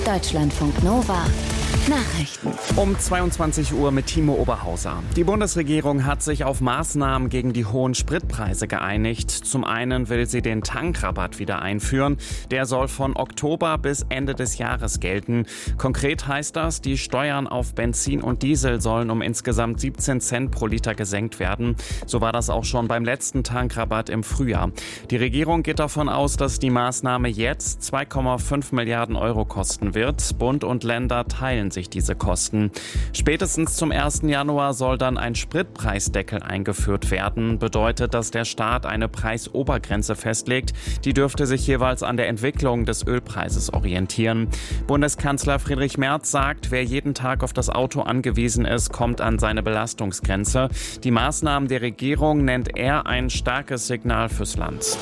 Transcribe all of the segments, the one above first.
Deutschlandfunk Nova. Nachrichten. Um 22 Uhr mit Timo Oberhauser. Die Bundesregierung hat sich auf Maßnahmen gegen die hohen Spritpreise geeinigt. Zum einen will sie den Tankrabatt wieder einführen. Der soll von Oktober bis Ende des Jahres gelten. Konkret heißt das, die Steuern auf Benzin und Diesel sollen um insgesamt 17 Cent pro Liter gesenkt werden. So war das auch schon beim letzten Tankrabatt im Frühjahr. Die Regierung geht davon aus, dass die Maßnahme jetzt 2,5 Milliarden Euro kosten wird. Bund und Länder teilen sich diese Kosten. Spätestens zum 1. Januar soll dann ein Spritpreisdeckel eingeführt werden. Bedeutet, dass der Staat eine Preisobergrenze festlegt. Die dürfte sich jeweils an der Entwicklung des Ölpreises orientieren. Bundeskanzler Friedrich Merz sagt, wer jeden Tag auf das Auto angewiesen ist, kommt an seine Belastungsgrenze. Die Maßnahmen der Regierung nennt er ein starkes Signal fürs Land.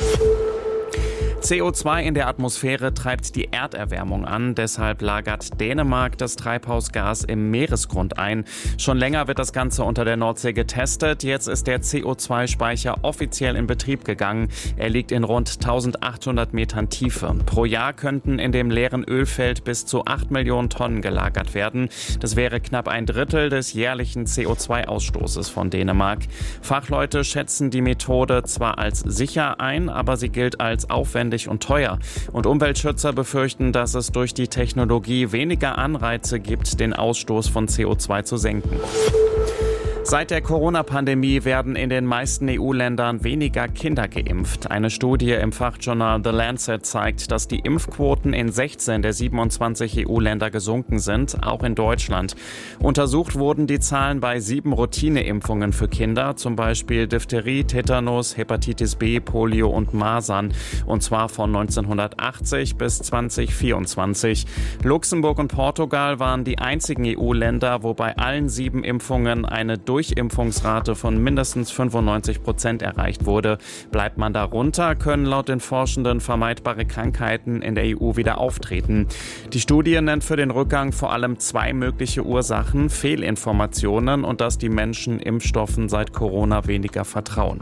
CO2 in der Atmosphäre treibt die Erderwärmung an. Deshalb lagert Dänemark das Treibhausgas im Meeresgrund ein. Schon länger wird das Ganze unter der Nordsee getestet. Jetzt ist der CO2-Speicher offiziell in Betrieb gegangen. Er liegt in rund 1800 Metern Tiefe. Pro Jahr könnten in dem leeren Ölfeld bis zu 8 Millionen Tonnen gelagert werden. Das wäre knapp ein Drittel des jährlichen CO2-Ausstoßes von Dänemark. Fachleute schätzen die Methode zwar als sicher ein, aber sie gilt als aufwendig und teuer. Und Umweltschützer befürchten, dass es durch die Technologie weniger Anreize gibt, den Ausstoß von CO2 zu senken. Seit der Corona-Pandemie werden in den meisten EU-Ländern weniger Kinder geimpft. Eine Studie im Fachjournal The Lancet zeigt, dass die Impfquoten in 16 der 27 EU-Länder gesunken sind, auch in Deutschland. Untersucht wurden die Zahlen bei 7 Routineimpfungen für Kinder, zum Beispiel Diphtherie, Tetanus, Hepatitis B, Polio und Masern, und zwar von 1980 bis 2024. Luxemburg und Portugal waren die einzigen EU-Länder, wo bei allen 7 Impfungen eine Durchimpfungsrate von mindestens 95% erreicht wurde. Bleibt man darunter, können laut den Forschenden vermeidbare Krankheiten in der EU wieder auftreten. Die Studie nennt für den Rückgang vor allem 2 mögliche Ursachen: Fehlinformationen und dass die Menschen Impfstoffen seit Corona weniger vertrauen.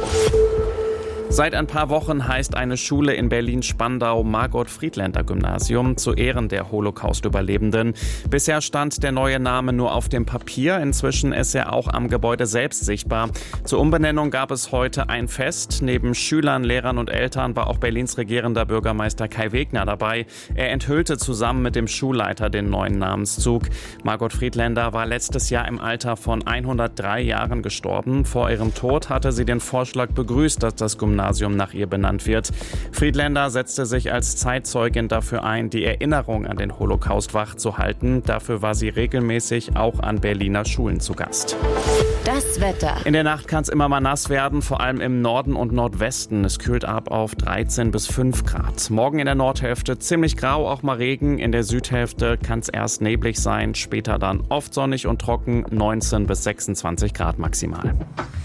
Seit ein paar Wochen heißt eine Schule in Berlin-Spandau Margot-Friedländer-Gymnasium zu Ehren der Holocaust-Überlebenden. Bisher stand der neue Name nur auf dem Papier, inzwischen ist er auch am Gebäude selbst sichtbar. Zur Umbenennung gab es heute ein Fest. Neben Schülern, Lehrern und Eltern war auch Berlins regierender Bürgermeister Kai Wegner dabei. Er enthüllte zusammen mit dem Schulleiter den neuen Namenszug. Margot Friedländer war letztes Jahr im Alter von 103 Jahren gestorben. Vor ihrem Tod hatte sie den Vorschlag begrüßt, dass das Gymnasium nach ihr benannt wird. Friedländer setzte sich als Zeitzeugin dafür ein, die Erinnerung an den Holocaust wachzuhalten. Dafür war sie regelmäßig auch an Berliner Schulen zu Gast. Das Wetter. In der Nacht kann es immer mal nass werden, vor allem im Norden und Nordwesten. Es kühlt ab auf 13 bis 5 Grad. Morgen in der Nordhälfte ziemlich grau, auch mal Regen. In der Südhälfte kann es erst neblig sein, später dann oft sonnig und trocken, 19 bis 26 Grad maximal.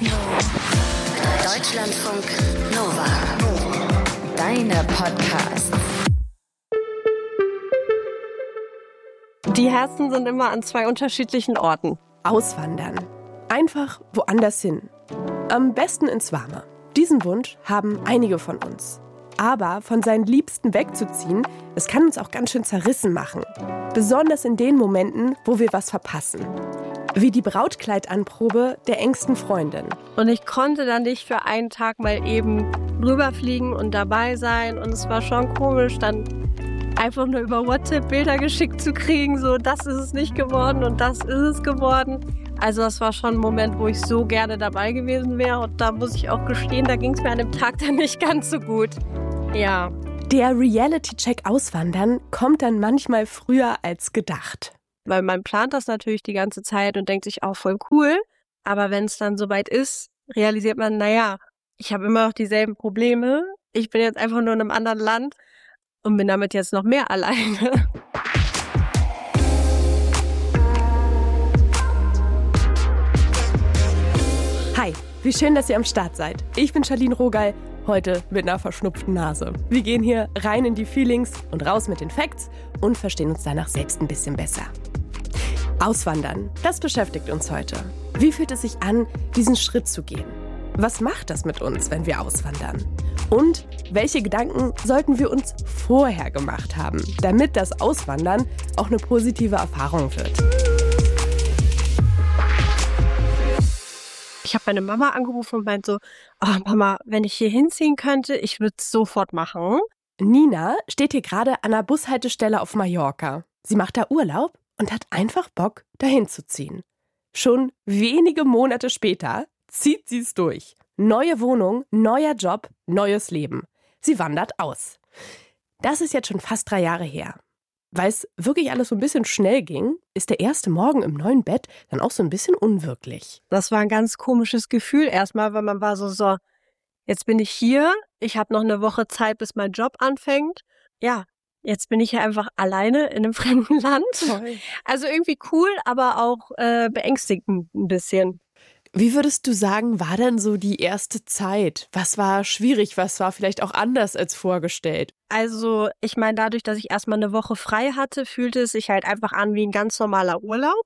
Deutschlandfunk Nova. Deine Podcasts. Die Herzen sind immer an 2 unterschiedlichen Orten. Auswandern. Einfach woanders hin. Am besten ins Warme. Diesen Wunsch haben einige von uns. Aber von seinen Liebsten wegzuziehen, das kann uns auch ganz schön zerrissen machen. Besonders in den Momenten, wo wir was verpassen. Wie die Brautkleidanprobe der engsten Freundin. Und ich konnte dann nicht für einen Tag mal eben rüberfliegen und dabei sein. Und es war schon komisch, dann einfach nur über WhatsApp Bilder geschickt zu kriegen. So, das ist es nicht geworden und das ist es geworden. Also das war schon ein Moment, wo ich so gerne dabei gewesen wäre. Und da muss ich auch gestehen, da ging es mir an dem Tag dann nicht ganz so gut. Ja. Der Reality-Check Auswandern kommt dann manchmal früher als gedacht. Weil man plant das natürlich die ganze Zeit und denkt sich auch voll cool. Aber wenn es dann soweit ist, realisiert man, naja, ich habe immer noch dieselben Probleme. Ich bin jetzt einfach nur in einem anderen Land und bin damit jetzt noch mehr alleine. Hi, wie schön, dass ihr am Start seid. Ich bin Charlene Rogal, heute mit einer verschnupften Nase. Wir gehen hier rein in die Feelings und raus mit den Facts und verstehen uns danach selbst ein bisschen besser. Auswandern, das beschäftigt uns heute. Wie fühlt es sich an, diesen Schritt zu gehen? Was macht das mit uns, wenn wir auswandern? Und welche Gedanken sollten wir uns vorher gemacht haben, damit das Auswandern auch eine positive Erfahrung wird? Ich habe meine Mama angerufen und meinte so, oh Mama, wenn ich hier hinziehen könnte, ich würde es sofort machen. Nina steht hier gerade an der Bushaltestelle auf Mallorca. Sie macht da Urlaub und hat einfach Bock, dahin zu ziehen. Schon wenige Monate später zieht sie es durch. Neue Wohnung, neuer Job, neues Leben. Sie wandert aus. Das ist jetzt schon fast 3 Jahre her. Weil es wirklich alles so ein bisschen schnell ging, ist der erste Morgen im neuen Bett dann auch so ein bisschen unwirklich. Das war ein ganz komisches Gefühl erstmal, weil man war so, jetzt bin ich hier, ich habe noch eine Woche Zeit, bis mein Job anfängt. Ja, jetzt bin ich hier einfach alleine in einem fremden Land. Toll. Also irgendwie cool, aber auch beängstigend ein bisschen. Wie würdest du sagen, war denn so die erste Zeit? Was war schwierig? Was war vielleicht auch anders als vorgestellt? Also ich meine, dadurch, dass ich erstmal eine Woche frei hatte, fühlte es sich halt einfach an wie ein ganz normaler Urlaub.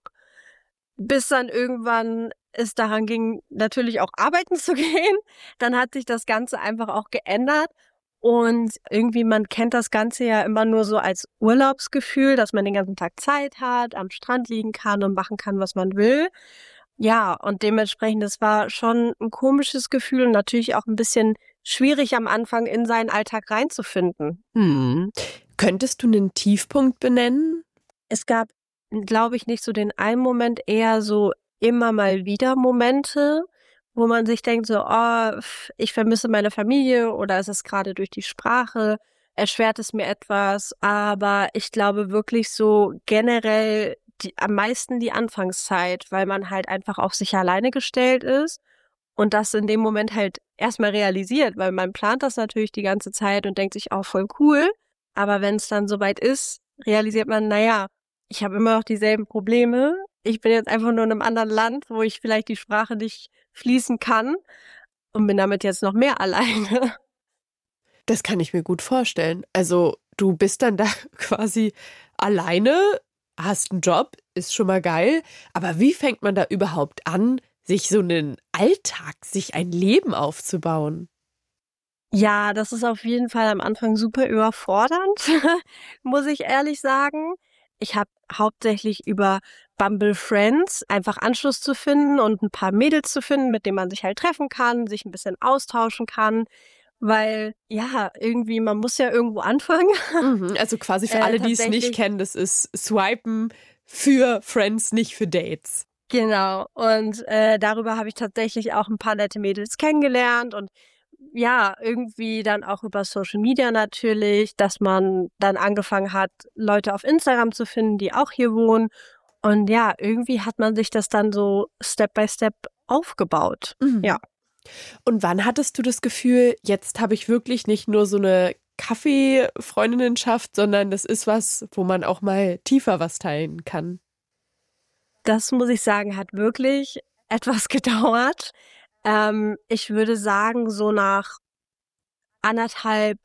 Bis dann irgendwann es daran ging, natürlich auch arbeiten zu gehen. Dann hat sich das Ganze einfach auch geändert. Und irgendwie, man kennt das Ganze ja immer nur so als Urlaubsgefühl, dass man den ganzen Tag Zeit hat, am Strand liegen kann und machen kann, was man will. Ja, und dementsprechend, das war schon ein komisches Gefühl und natürlich auch ein bisschen schwierig am Anfang in seinen Alltag reinzufinden. Könntest du einen Tiefpunkt benennen? Es gab, glaube ich, nicht so den einen Moment, eher so immer mal wieder Momente, wo man sich denkt so, oh, ich vermisse meine Familie oder ist es gerade durch die Sprache, erschwert es mir etwas. Aber ich glaube wirklich so generell am meisten die Anfangszeit, weil man halt einfach auf sich alleine gestellt ist und das in dem Moment halt erstmal realisiert, weil man plant das natürlich die ganze Zeit und denkt sich, auch voll cool, aber wenn es dann soweit ist, realisiert man, naja, ich habe immer noch dieselben Probleme, ich bin jetzt einfach nur in einem anderen Land, wo ich vielleicht die Sprache nicht fließen kann und bin damit jetzt noch mehr alleine. Das kann ich mir gut vorstellen. Also du bist dann da quasi alleine, hast einen Job, ist schon mal geil. Aber wie fängt man da überhaupt an, sich so einen Alltag, sich ein Leben aufzubauen? Ja, das ist auf jeden Fall am Anfang super überfordernd, muss ich ehrlich sagen. Ich habe hauptsächlich über Bumble Friends einfach Anschluss zu finden und ein paar Mädels zu finden, mit denen man sich halt treffen kann, sich ein bisschen austauschen kann. Weil, ja, irgendwie, man muss ja irgendwo anfangen. Also quasi für alle, die es nicht kennen, das ist Swipen für Friends, nicht für Dates. Genau. Und darüber habe ich tatsächlich auch ein paar nette Mädels kennengelernt. Und ja, irgendwie dann auch über Social Media natürlich, dass man dann angefangen hat, Leute auf Instagram zu finden, die auch hier wohnen. Und ja, irgendwie hat man sich das dann so Step by Step aufgebaut. Ja. Und wann hattest du das Gefühl, jetzt habe ich wirklich nicht nur so eine Kaffee-Freundinnenschaft, sondern das ist was, wo man auch mal tiefer was teilen kann? Das, muss ich sagen, hat wirklich etwas gedauert. Ich würde sagen, so nach anderthalb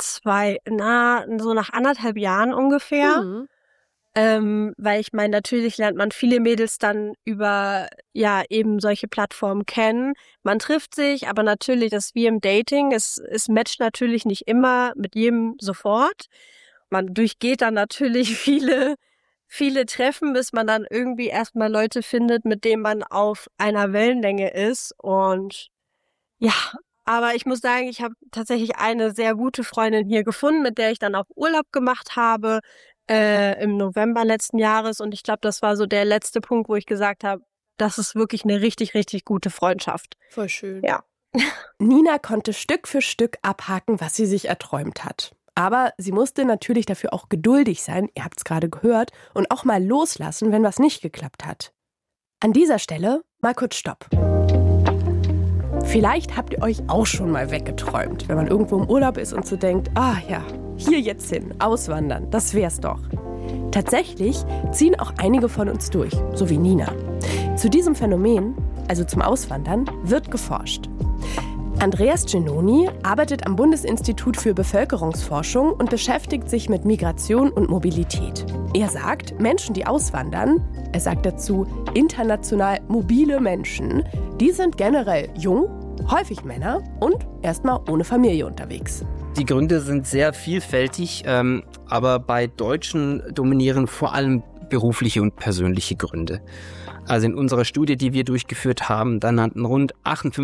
Jahren ungefähr. Weil ich meine, natürlich lernt man viele Mädels dann über ja eben solche Plattformen kennen. Man trifft sich, aber natürlich, das ist wie im Dating, es matcht natürlich nicht immer mit jedem sofort. Man durchgeht dann natürlich viele Treffen, bis man dann irgendwie erstmal Leute findet, mit denen man auf einer Wellenlänge ist. Und ja, aber ich muss sagen, ich habe tatsächlich eine sehr gute Freundin hier gefunden, mit der ich dann auch Urlaub gemacht habe. Im November letzten Jahres und ich glaube, das war so der letzte Punkt, wo ich gesagt habe, das ist wirklich eine richtig, richtig gute Freundschaft. Voll schön. Ja. Nina konnte Stück für Stück abhaken, was sie sich erträumt hat. Aber sie musste natürlich dafür auch geduldig sein, ihr habt es gerade gehört, und auch mal loslassen, wenn was nicht geklappt hat. An dieser Stelle mal kurz Stopp. Vielleicht habt ihr euch auch schon mal weggeträumt, wenn man irgendwo im Urlaub ist und so denkt, ah ja, hier jetzt hin, auswandern, das wär's doch. Tatsächlich ziehen auch einige von uns durch, so wie Nina. Zu diesem Phänomen, also zum Auswandern, wird geforscht. Andreas Genoni arbeitet am Bundesinstitut für Bevölkerungsforschung und beschäftigt sich mit Migration und Mobilität. Er sagt, Menschen, die auswandern, er sagt dazu international mobile Menschen, die sind generell jung, häufig Männer und erstmal ohne Familie unterwegs. Die Gründe sind sehr vielfältig, aber bei Deutschen dominieren vor allem berufliche und persönliche Gründe. Also in unserer Studie, die wir durchgeführt haben, da nannten rund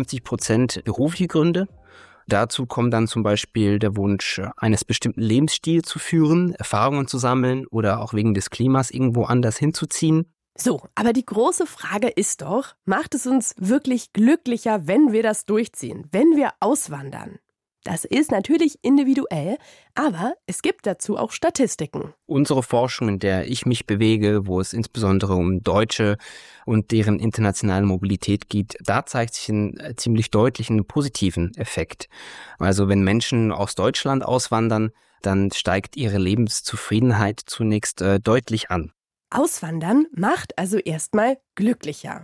58% berufliche Gründe. Dazu kommt dann zum Beispiel der Wunsch, eines bestimmten Lebensstils zu führen, Erfahrungen zu sammeln oder auch wegen des Klimas irgendwo anders hinzuziehen. So, aber die große Frage ist doch, macht es uns wirklich glücklicher, wenn wir das durchziehen, wenn wir auswandern? Das ist natürlich individuell, aber es gibt dazu auch Statistiken. Unsere Forschung, in der ich mich bewege, wo es insbesondere um Deutsche und deren internationale Mobilität geht, da zeigt sich ziemlich deutlich einen positiven Effekt. Also wenn Menschen aus Deutschland auswandern, dann steigt ihre Lebenszufriedenheit zunächst deutlich an. Auswandern macht also erstmal glücklicher.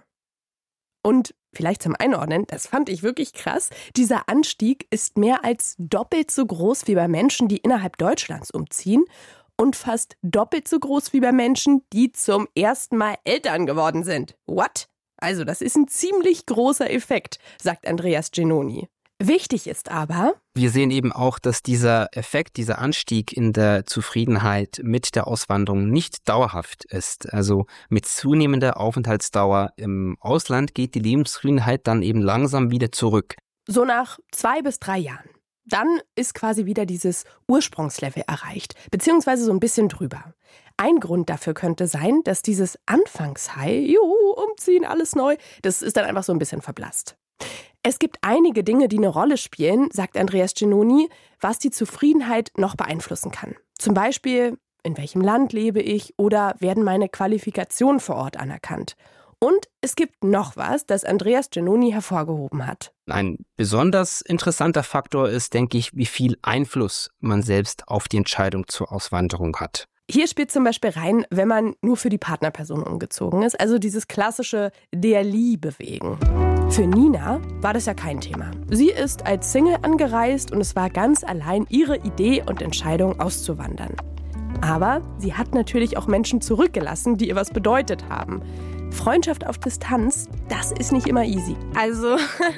Und vielleicht zum Einordnen, das fand ich wirklich krass, dieser Anstieg ist mehr als doppelt so groß wie bei Menschen, die innerhalb Deutschlands umziehen und fast doppelt so groß wie bei Menschen, die zum ersten Mal Eltern geworden sind. What? Also das ist ein ziemlich großer Effekt, sagt Andreas Genoni. Wichtig ist aber, wir sehen eben auch, dass dieser Effekt, dieser Anstieg in der Zufriedenheit mit der Auswanderung nicht dauerhaft ist. Also mit zunehmender Aufenthaltsdauer im Ausland geht die Lebenszufriedenheit dann eben langsam wieder zurück. So nach 2 bis 3 Jahren. Dann ist quasi wieder dieses Ursprungslevel erreicht, beziehungsweise so ein bisschen drüber. Ein Grund dafür könnte sein, dass dieses Anfangshigh, juhu, umziehen, alles neu, das ist dann einfach so ein bisschen verblasst. Es gibt einige Dinge, die eine Rolle spielen, sagt Andreas Genoni, was die Zufriedenheit noch beeinflussen kann. Zum Beispiel, in welchem Land lebe ich oder werden meine Qualifikationen vor Ort anerkannt. Und es gibt noch was, das Andreas Genoni hervorgehoben hat. Ein besonders interessanter Faktor ist, denke ich, wie viel Einfluss man selbst auf die Entscheidung zur Auswanderung hat. Hier spielt zum Beispiel rein, wenn man nur für die Partnerperson umgezogen ist, also dieses klassische der Liebe wegen. Für Nina war das ja kein Thema. Sie ist als Single angereist und es war ganz allein ihre Idee und Entscheidung auszuwandern. Aber sie hat natürlich auch Menschen zurückgelassen, die ihr was bedeutet haben. Freundschaft auf Distanz, das ist nicht immer easy. Also,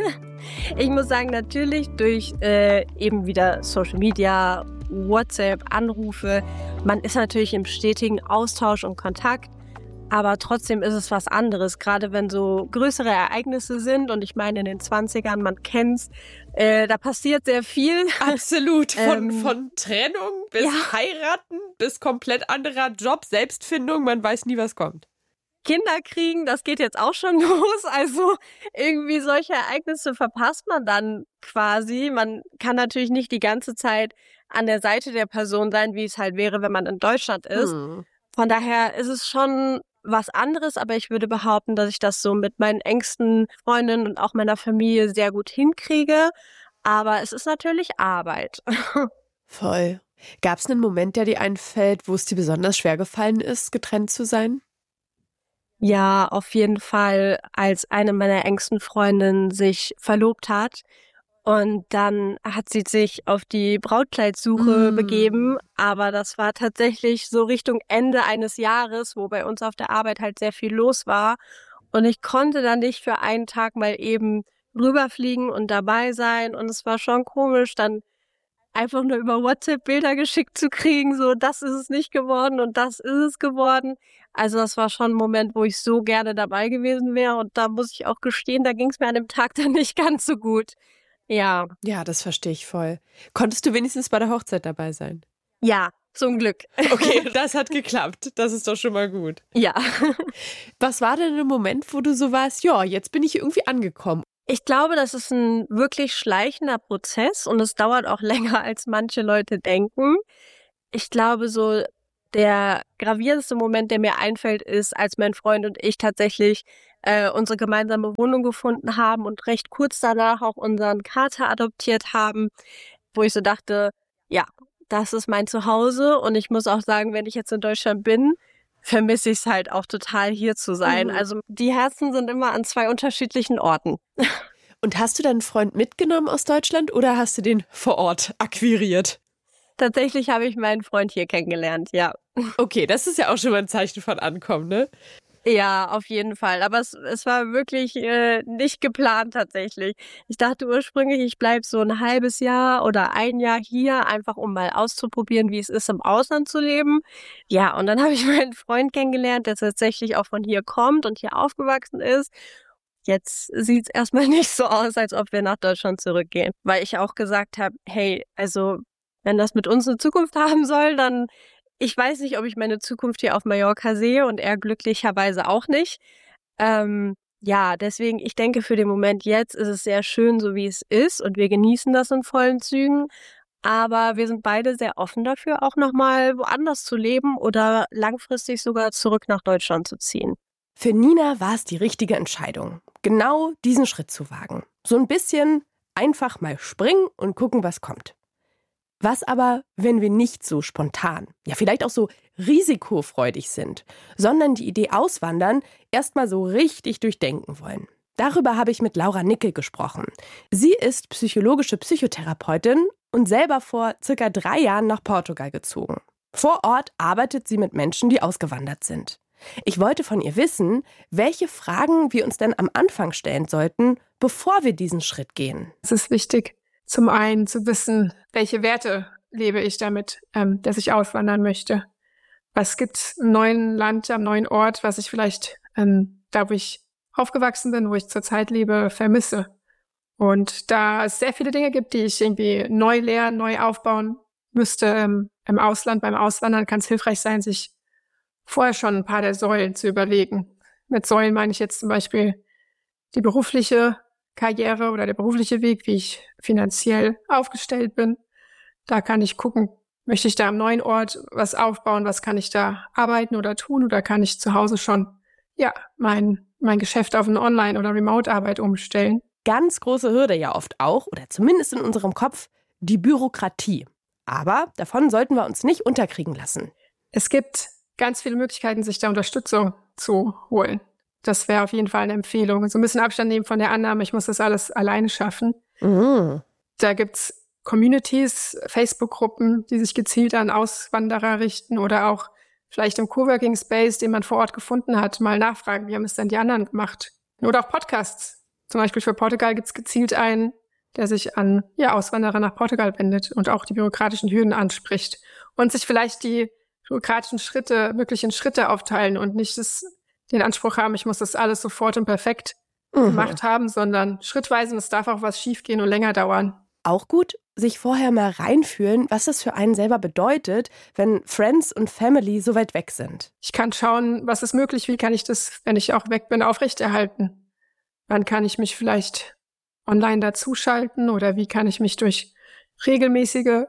ich muss sagen, natürlich durch eben wieder Social Media, WhatsApp, Anrufe, man ist natürlich im stetigen Austausch und Kontakt, aber trotzdem ist es was anderes, gerade wenn so größere Ereignisse sind und ich meine in den 20ern, man kennt's, da passiert sehr viel. Absolut, von Trennung bis Heiraten, bis komplett anderer Job, Selbstfindung, man weiß nie, was kommt. Kinder kriegen, das geht jetzt auch schon los, also irgendwie solche Ereignisse verpasst man dann quasi. Man kann natürlich nicht die ganze Zeit an der Seite der Person sein, wie es halt wäre, wenn man in Deutschland ist. Von daher ist es schon was anderes, aber ich würde behaupten, dass ich das so mit meinen engsten Freundinnen und auch meiner Familie sehr gut hinkriege. Aber es ist natürlich Arbeit. Voll. Gab es einen Moment, der dir einfällt, wo es dir besonders schwer gefallen ist, getrennt zu sein? Ja, auf jeden Fall, als eine meiner engsten Freundinnen sich verlobt hat. Und dann hat sie sich auf die Brautkleidsuche begeben, aber das war tatsächlich so Richtung Ende eines Jahres, wo bei uns auf der Arbeit halt sehr viel los war. Und ich konnte dann nicht für einen Tag mal eben rüberfliegen und dabei sein. Und es war schon komisch, dann einfach nur über WhatsApp Bilder geschickt zu kriegen, so das ist es nicht geworden und das ist es geworden. Also das war schon ein Moment, wo ich so gerne dabei gewesen wäre. Und da muss ich auch gestehen, da ging es mir an dem Tag dann nicht ganz so gut. Ja. Ja, das verstehe ich voll. Konntest du wenigstens bei der Hochzeit dabei sein? Ja, zum Glück. Okay, das hat geklappt. Das ist doch schon mal gut. Ja. Was war denn der Moment, wo du so warst, ja, jetzt bin ich irgendwie angekommen? Ich glaube, das ist ein wirklich schleichender Prozess und es dauert auch länger, als manche Leute denken. Ich glaube, so der gravierendste Moment, der mir einfällt, ist, als mein Freund und ich tatsächlich unsere gemeinsame Wohnung gefunden haben und recht kurz danach auch unseren Kater adoptiert haben, wo ich so dachte, ja, das ist mein Zuhause und ich muss auch sagen, wenn ich jetzt in Deutschland bin, vermisse ich es halt auch total, hier zu sein. Also die Herzen sind immer an 2 unterschiedlichen Orten. Und hast du deinen Freund mitgenommen aus Deutschland oder hast du den vor Ort akquiriert? Tatsächlich habe ich meinen Freund hier kennengelernt, ja. Okay, das ist ja auch schon mal ein Zeichen von Ankommen, ne? Ja, auf jeden Fall. Aber es war wirklich nicht geplant tatsächlich. Ich dachte ursprünglich, ich bleibe so ein halbes Jahr oder ein Jahr hier, einfach um mal auszuprobieren, wie es ist, im Ausland zu leben. Ja, und dann habe ich meinen Freund kennengelernt, der tatsächlich auch von hier kommt und hier aufgewachsen ist. Jetzt sieht es erstmal nicht so aus, als ob wir nach Deutschland zurückgehen. Weil ich auch gesagt habe, hey, also wenn das mit uns eine Zukunft haben soll, dann ich weiß nicht, ob ich meine Zukunft hier auf Mallorca sehe und er glücklicherweise auch nicht. Ja, deswegen, ich denke, für den Moment jetzt ist es sehr schön, so wie es ist und wir genießen das in vollen Zügen. Aber wir sind beide sehr offen dafür, auch nochmal woanders zu leben oder langfristig sogar zurück nach Deutschland zu ziehen. Für Nina war es die richtige Entscheidung, genau diesen Schritt zu wagen. So ein bisschen einfach mal springen und gucken, was kommt. Was aber, wenn wir nicht so spontan, ja vielleicht auch so risikofreudig sind, sondern die Idee auswandern erstmal so richtig durchdenken wollen? Darüber habe ich mit Laura Nickel gesprochen. Sie ist psychologische Psychotherapeutin und selber vor circa 3 Jahren nach Portugal gezogen. Vor Ort arbeitet sie mit Menschen, die ausgewandert sind. Ich wollte von ihr wissen, welche Fragen wir uns denn am Anfang stellen sollten, bevor wir diesen Schritt gehen. Es ist wichtig, zum einen zu wissen, welche Werte lebe ich damit, dass ich auswandern möchte. Was gibt's im neuen Land, am neuen Ort, was ich vielleicht, da wo ich aufgewachsen bin, wo ich zurzeit lebe, vermisse. Und da es sehr viele Dinge gibt, die ich irgendwie neu lernen, neu aufbauen müsste im Ausland, beim Auswandern kann es hilfreich sein, sich vorher schon ein paar der Säulen zu überlegen. Mit Säulen meine ich jetzt zum Beispiel die berufliche Karriere oder der berufliche Weg, wie ich finanziell aufgestellt bin. Da kann ich gucken, möchte ich da am neuen Ort was aufbauen, was kann ich da arbeiten oder tun oder kann ich zu Hause schon mein Geschäft auf eine Online- oder Remote-Arbeit umstellen. Ganz große Hürde ja oft auch, oder zumindest in unserem Kopf, die Bürokratie. Aber davon sollten wir uns nicht unterkriegen lassen. Es gibt ganz viele Möglichkeiten, sich da Unterstützung zu holen. Das wäre auf jeden Fall eine Empfehlung. So ein bisschen Abstand nehmen von der Annahme, ich muss das alles alleine schaffen. Mhm. Da gibt's Communities, Facebook-Gruppen, die sich gezielt an Auswanderer richten oder auch vielleicht im Coworking Space, den man vor Ort gefunden hat, mal nachfragen, wie haben es denn die anderen gemacht? Oder auch Podcasts. Zum Beispiel für Portugal gibt's gezielt einen, der sich an Auswanderer nach Portugal wendet und auch die bürokratischen Hürden anspricht und sich vielleicht die bürokratischen Schritte wirklich in Schritte aufteilen und nicht den Anspruch haben, ich muss das alles sofort und perfekt gemacht haben, sondern schrittweise, und es darf auch was schiefgehen und länger dauern. Auch gut, sich vorher mal reinfühlen, was das für einen selber bedeutet, wenn Friends und Family so weit weg sind. Ich kann schauen, was ist möglich, wie kann ich das, wenn ich auch weg bin, aufrechterhalten? Wann kann ich mich vielleicht online dazuschalten oder wie kann ich mich durch regelmäßige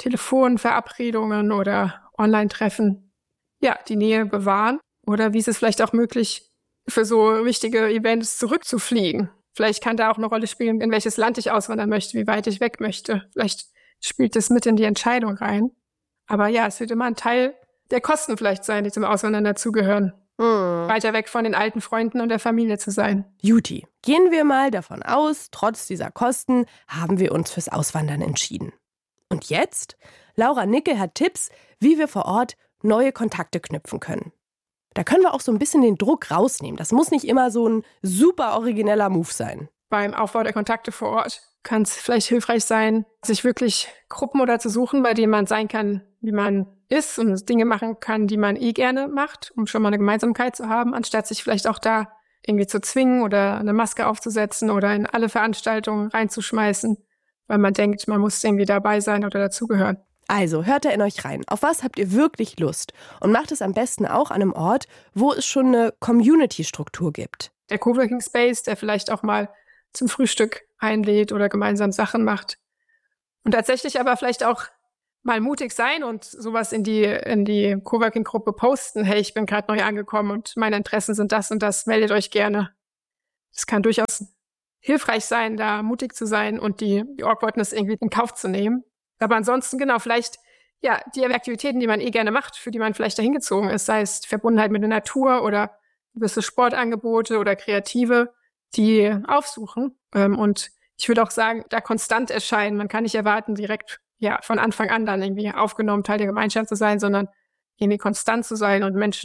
Telefonverabredungen oder Online-Treffen die Nähe bewahren? Oder wie ist es vielleicht auch möglich, für so wichtige Events zurückzufliegen? Vielleicht kann da auch eine Rolle spielen, in welches Land ich auswandern möchte, wie weit ich weg möchte. Vielleicht spielt das mit in die Entscheidung rein. Aber es wird immer ein Teil der Kosten vielleicht sein, die zum Auswandern dazugehören. Weiter weg von den alten Freunden und der Familie zu sein. Juti, gehen wir mal davon aus, trotz dieser Kosten haben wir uns fürs Auswandern entschieden. Und jetzt? Laura Nickel hat Tipps, wie wir vor Ort neue Kontakte knüpfen können. Da können wir auch so ein bisschen den Druck rausnehmen. Das muss nicht immer so ein super origineller Move sein. Beim Aufbau der Kontakte vor Ort kann es vielleicht hilfreich sein, sich wirklich Gruppen oder zu suchen, bei denen man sein kann, wie man ist und Dinge machen kann, die man gerne macht, um schon mal eine Gemeinsamkeit zu haben, anstatt sich vielleicht auch da irgendwie zu zwingen oder eine Maske aufzusetzen oder in alle Veranstaltungen reinzuschmeißen, weil man denkt, man muss irgendwie dabei sein oder dazugehören. Also hört da in euch rein. Auf was habt ihr wirklich Lust? Und macht es am besten auch an einem Ort, wo es schon eine Community-Struktur gibt. Der Coworking Space, der vielleicht auch mal zum Frühstück einlädt oder gemeinsam Sachen macht. Und tatsächlich aber vielleicht auch mal mutig sein und sowas in die Coworking-Gruppe posten. Hey, ich bin gerade neu angekommen und meine Interessen sind das und das. Meldet euch gerne. Es kann durchaus hilfreich sein, da mutig zu sein und die Awkwardness irgendwie in Kauf zu nehmen. Aber ansonsten vielleicht die Aktivitäten, die man gerne macht, für die man vielleicht dahin gezogen ist, sei es Verbundenheit mit der Natur oder gewisse Sportangebote oder Kreative, die aufsuchen. Und ich würde auch sagen, da konstant erscheinen. Man kann nicht erwarten, direkt von Anfang an dann irgendwie aufgenommen, Teil der Gemeinschaft zu sein, sondern irgendwie konstant zu sein und Menschen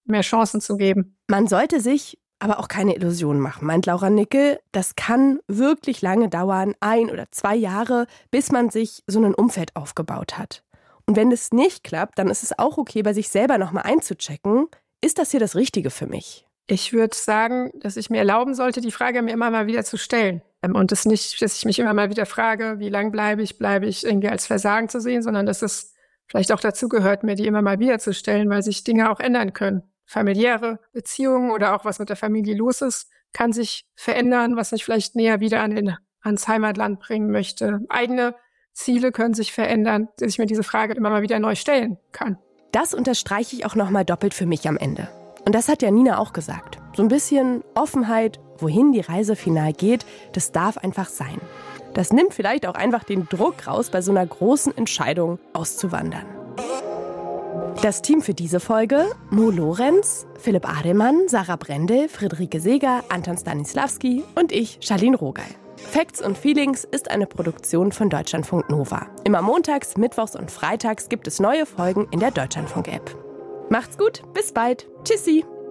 mehr Chancen zu geben. Man sollte sich aber auch keine Illusionen machen, meint Laura Nickel. Das kann wirklich lange dauern, 1 oder 2 Jahre, bis man sich so ein Umfeld aufgebaut hat. Und wenn es nicht klappt, dann ist es auch okay, bei sich selber nochmal einzuchecken, ist das hier das Richtige für mich? Ich würde sagen, dass ich mir erlauben sollte, die Frage mir immer mal wieder zu stellen. Und es nicht, dass ich mich immer mal wieder frage, wie lang bleibe ich irgendwie als Versagen zu sehen, sondern dass es vielleicht auch dazu gehört, mir die immer mal wieder zu stellen, weil sich Dinge auch ändern können. Familiäre Beziehungen oder auch was mit der Familie los ist, kann sich verändern, was mich vielleicht näher wieder ans Heimatland bringen möchte. Eigene Ziele können sich verändern, dass ich mir diese Frage immer mal wieder neu stellen kann. Das unterstreiche ich auch nochmal doppelt für mich am Ende. Und das hat ja Nina auch gesagt. So ein bisschen Offenheit, wohin die Reise final geht, das darf einfach sein. Das nimmt vielleicht auch einfach den Druck raus, bei so einer großen Entscheidung auszuwandern. Das Team für diese Folge: Mo Lorenz, Philipp Adelmann, Sarah Brendel, Friederike Seeger, Anton Stanislavski und ich, Charlene Rogal. Facts und Feelings ist eine Produktion von Deutschlandfunk Nova. Immer montags, mittwochs und freitags gibt es neue Folgen in der Deutschlandfunk-App. Macht's gut, bis bald. Tschüssi.